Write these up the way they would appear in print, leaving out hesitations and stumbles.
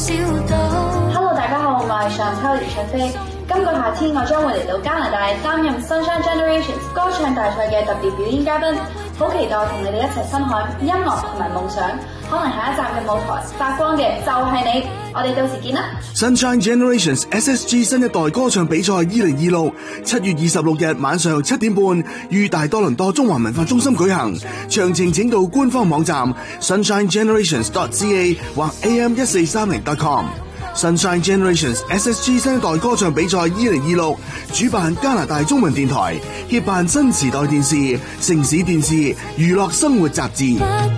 Hello， 大家好，我係上秋連卓飛。今個夏天我將會嚟到加拿大擔任 Sunshine Generations 歌唱大賽嘅特別表演嘉賓，好期待同你哋一齊分享音樂同埋夢想。可能下一站嘅舞台發光嘅就係你，我哋到時見啦 ！Sunshine Generations SSG 新一代歌唱比賽2026 7月26日晚上7點半於大多倫多中華文化中心舉行，詳情請到官方網站 sunshinegenerations.ca 或 am1430.com。Sunshine Generations SSG 新一代歌唱比賽2026主辦加拿大中文電台，協辦新時代電視、城市電視、娛樂生活雜誌。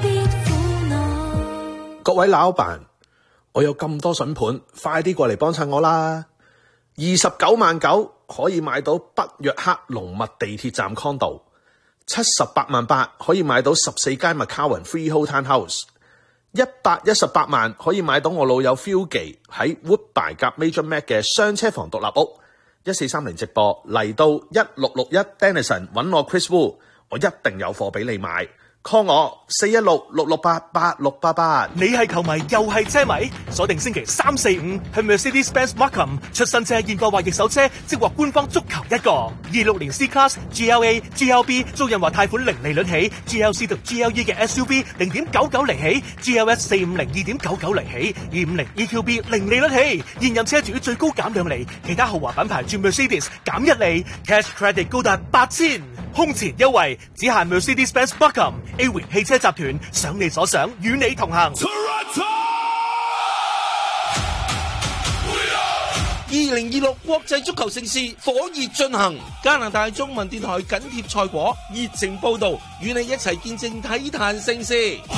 各位老闆，我有咁多筍盤，快啲過嚟幫襯我啦！29.9萬可以買到北約克龍脈地鐵站 condo，78.8萬可以買到14間 McCowan Freehold Townhouse，118萬可以買到我老友 Philgy 喺 Woodbine 夾 Major Mac 嘅雙車房獨立屋。1430直播嚟到1661 Denison 揾我 Chris Wu， 我一定有貨俾你買。call 我416-668-8688。 你係球迷又係車迷，鎖定星期3、4、5去 Mercedes-Benz Markham 出新車現貨或二手車，即獲官方足球一個。26年 C-Class、GLA、GLB 租賃或貸款零利率起 ，GLC 同 GLE 嘅 SUV 0.99厘起 ，GLS 450 2.99厘起，250 EQB 零利率起。現任車主最高減2厘，其他豪華品牌轉 Mercedes 減1厘 ，Cash Credit 高達8000。空前優惠，只限 Mercedes-Benz Markham。A 汽車集團想你所想，與你同行。 2026國際足球盛事火熱進行，加拿大中文電台緊貼賽果，熱情報道，與你一齊見證體壇盛事。